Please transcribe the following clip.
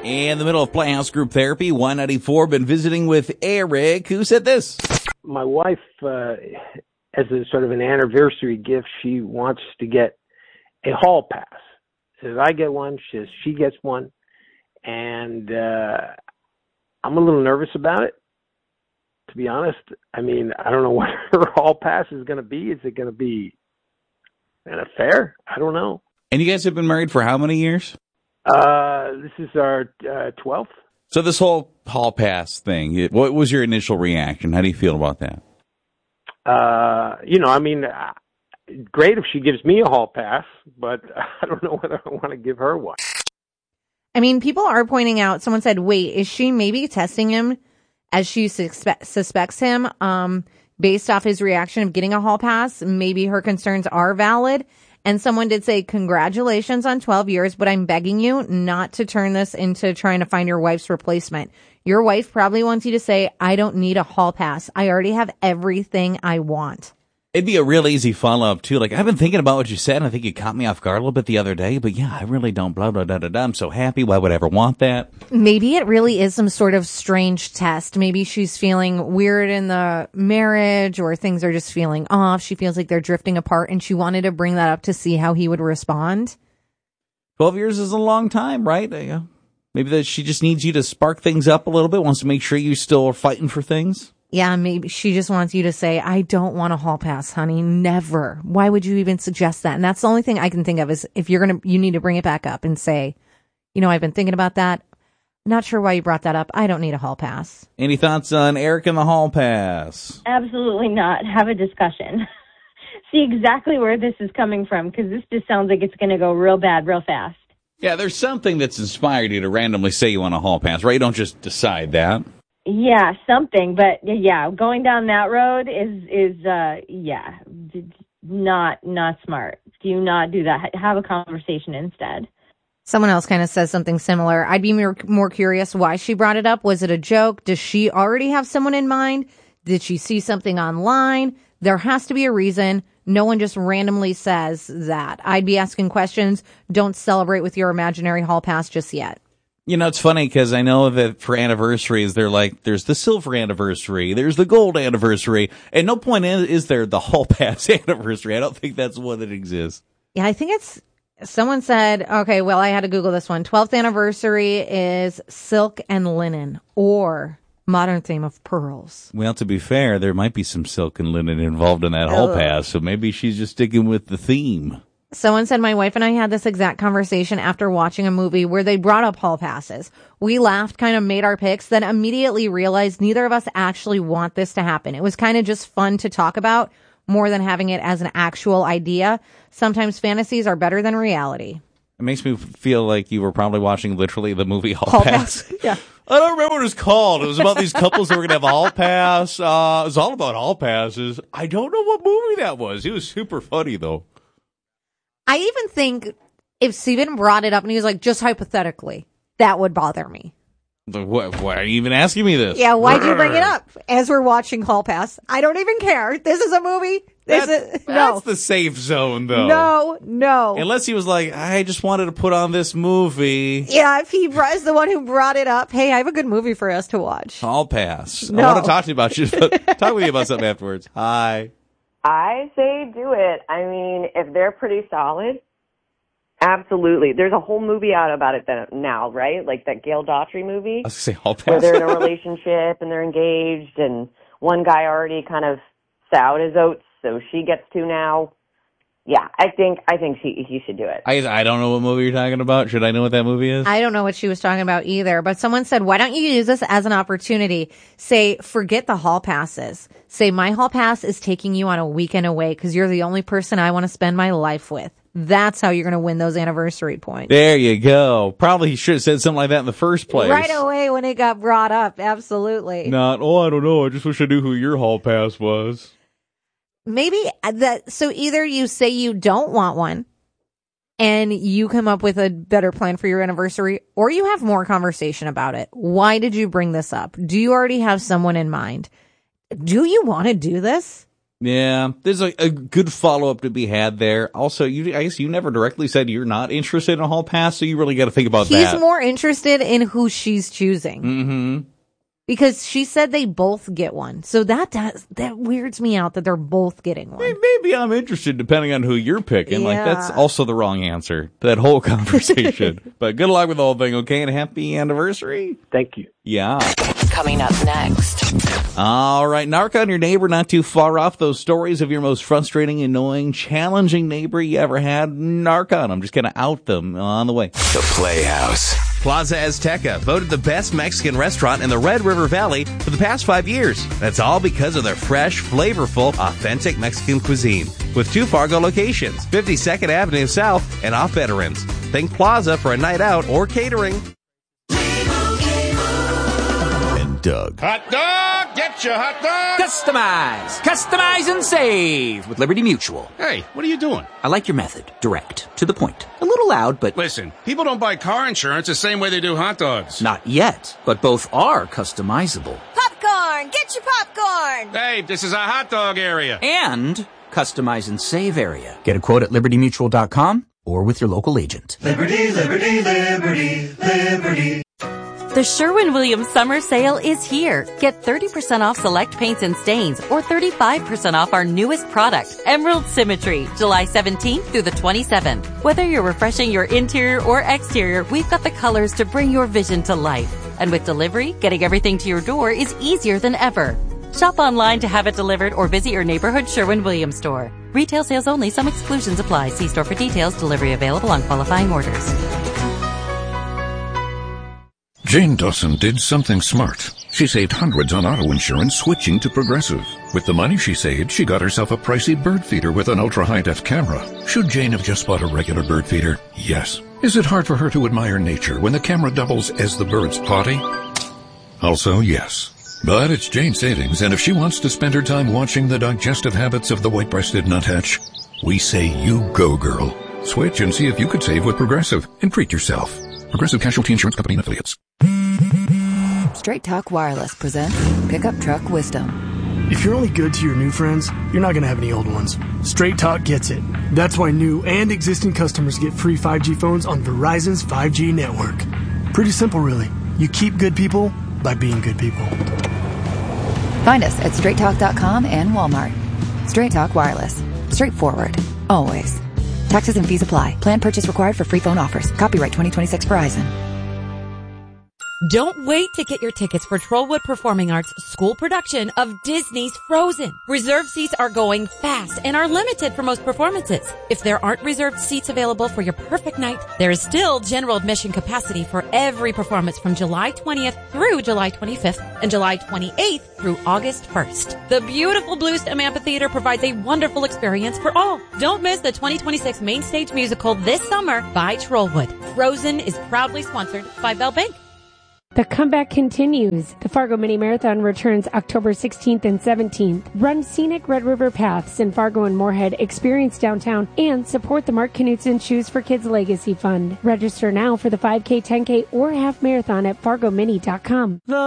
In the middle of Playhouse Group Therapy, 194, been visiting with Eric, who said this. My wife, as a sort of an anniversary gift, she wants to get a hall pass. Says I get one, she gets one, and I'm a little nervous about it, to be honest. I mean, I don't know what her hall pass is going to be. Is it going to be an affair? I don't know. And you guys have been married for how many years? This is our 12th. So this whole hall pass thing, what was your initial reaction? How do you feel about that? Great if she gives me a hall pass, but I don't know whether I want to give her one. I mean, people are pointing out, someone said, wait, is she maybe testing him as she suspects him based off his reaction of getting a hall pass? Maybe her concerns are valid. And someone did say, congratulations on 12 years, but I'm begging you not to turn this into trying to find your wife's replacement. Your wife probably wants you to say, I don't need a hall pass. I already have everything I want. It'd be a real easy follow-up, too. Like, I've been thinking about what you said, and I think you caught me off guard a little bit the other day. But, yeah, I really don't, blah, blah, blah, blah, blah. I'm so happy. Why would I ever want that? Maybe it really is some sort of strange test. Maybe she's feeling weird in the marriage, or things are just feeling off. She feels like they're drifting apart, and she wanted to bring that up to see how he would respond. 12 years is a long time, right? Maybe that she just needs you to spark things up a little bit, wants to make sure you still are fighting for things. Yeah, maybe she just wants you to say, I don't want a hall pass, honey. Never. Why would you even suggest that? And that's the only thing I can think of is if you need to bring it back up and say, I've been thinking about that. Not sure why you brought that up. I don't need a hall pass. Any thoughts on Eric and the hall pass? Absolutely not. Have a discussion. See exactly where this is coming from, because this just sounds like it's going to go real bad real fast. Yeah, there's something that's inspired you to randomly say you want a hall pass, right? You don't just decide that. Yeah, something, but yeah, going down that road is not smart. Do not do that. Have a conversation instead. Someone else kind of says something similar. I'd be more curious why she brought it up. Was it a joke? Does she already have someone in mind? Did she see something online? There has to be a reason. No one just randomly says that. I'd be asking questions. Don't celebrate with your imaginary hall pass just yet. It's funny because I know that for anniversaries, they're like, there's the silver anniversary, there's the gold anniversary, and no point is there the hall pass anniversary. I don't think that's one that exists. Yeah, I think someone said, okay, well, I had to Google this one. 12th anniversary is silk and linen or modern theme of pearls. Well, to be fair, there might be some silk and linen involved in that hall pass, so maybe she's just sticking with the theme. Someone said my wife and I had this exact conversation after watching a movie where they brought up hall passes. We laughed, kind of made our picks, then immediately realized neither of us actually want this to happen. It was kind of just fun to talk about more than having it as an actual idea. Sometimes fantasies are better than reality. It makes me feel like you were probably watching literally the movie Hall Pass. Yeah. I don't remember what it was called. It was about these couples that were going to have a hall pass. It was all about hall passes. I don't know what movie that was. It was super funny, though. I even think if Steven brought it up and he was like, just hypothetically, that would bother me. Why are you even asking me this? Yeah, why'd you bring it up as we're watching Hall Pass? I don't even care. This is a movie. That's the safe zone, though. No. Unless he was like, I just wanted to put on this movie. Yeah, if he is the one who brought it up, hey, I have a good movie for us to watch. Hall Pass. No. I want to talk to you about you. Talk with you about something afterwards. Hi. I say do it. I mean, if they're pretty solid, absolutely. There's a whole movie out about it now, right? Like that Gail Daughtry movie. I was going to say Hall Pass. Where they're in a relationship and they're engaged and one guy already kind of sowed his oats, so she gets to now. Yeah, I think he should do it. I don't know what movie you're talking about. Should I know what that movie is? I don't know what she was talking about either, but someone said, why don't you use this as an opportunity? Say, forget the hall passes. Say, my hall pass is taking you on a weekend away because you're the only person I want to spend my life with. That's how you're going to win those anniversary points. There you go. Probably he should have said something like that in the first place. Right away when it got brought up. Absolutely. Not, I don't know. I just wish I knew who your hall pass was. Maybe so either you say you don't want one and you come up with a better plan for your anniversary, or you have more conversation about it. Why did you bring this up? Do you already have someone in mind? Do you want to do this? Yeah, there's a good follow-up to be had there. Also, I guess you never directly said you're not interested in a hall pass, so you really got to think about that. He's more interested in who she's choosing. Mm-hmm. Because she said they both get one. So that weirds me out that they're both getting one. Maybe I'm interested depending on who you're picking. Yeah. Like, that's also the wrong answer to that whole conversation. But good luck with the whole thing, okay? And happy anniversary. Thank you. Yeah. Coming up next. All right, Narcon, your neighbor, not too far off. Those stories of your most frustrating, annoying, challenging neighbor you ever had. Narcon, I'm just going to out them on the way. The Playhouse. Plaza Azteca, voted the best Mexican restaurant in the Red River Valley for the past 5 years. That's all because of their fresh, flavorful, authentic Mexican cuisine. With 2 Fargo locations, 52nd Avenue South and off Veterans. Think Plaza for a night out or catering. And Doug. Hot dog! Get your hot dog! Customize and save with Liberty Mutual. Hey, what are you doing? I like your method. Direct. To the point. A little loud, but... Listen, people don't buy car insurance the same way they do hot dogs. Not yet, but both are customizable. Popcorn! Get your popcorn! Hey, this is a hot dog area. And customize and save area. Get a quote at libertymutual.com or with your local agent. Liberty, liberty, liberty, liberty. The Sherwin-Williams summer sale is here. Get 30% off select paints and stains or 35% off our newest product, Emerald Symmetry, July 17th through the 27th. Whether you're refreshing your interior or exterior, we've got the colors to bring your vision to life. And with delivery, getting everything to your door is easier than ever. Shop online to have it delivered or visit your neighborhood Sherwin-Williams store. Retail sales only. Some exclusions apply. See store for details. Delivery available on qualifying orders. Jane Dawson did something smart. She saved hundreds on auto insurance switching to Progressive. With the money she saved, she got herself a pricey bird feeder with an ultra-high-def camera. Should Jane have just bought a regular bird feeder? Yes. Is it hard for her to admire nature when the camera doubles as the bird's potty? Also, yes. But it's Jane's savings, and if she wants to spend her time watching the digestive habits of the white-breasted nuthatch, we say you go, girl. Switch and see if you could save with Progressive and treat yourself. Progressive Casualty Insurance Company and Affiliates. Straight Talk Wireless presents Pickup Truck Wisdom. If you're only good to your new friends, you're not going to have any old ones. Straight Talk gets it. That's why new and existing customers get free 5G phones on Verizon's 5G network. Pretty simple, really. You keep good people by being good people. Find us at straighttalk.com and Walmart. Straight Talk Wireless. Straightforward. Always. Taxes and fees apply. Plan purchase required for free phone offers. Copyright 2026 Verizon. Don't wait to get your tickets for Trollwood Performing Arts' school production of Disney's Frozen. Reserved seats are going fast and are limited for most performances. If there aren't reserved seats available for your perfect night, there is still general admission capacity for every performance from July 20th through July 25th and July 28th through August 1st. The beautiful Bluestem Amphitheater provides a wonderful experience for all. Don't miss the 2026 main stage musical this summer by Trollwood. Frozen is proudly sponsored by Bell Bank. The comeback continues. The Fargo Mini Marathon returns October 16th and 17th. Run scenic Red River paths in Fargo and Moorhead, experience downtown, and support the Mark Knutson Shoes for Kids Legacy Fund. Register now for the 5K, 10K, or half marathon at fargomini.com.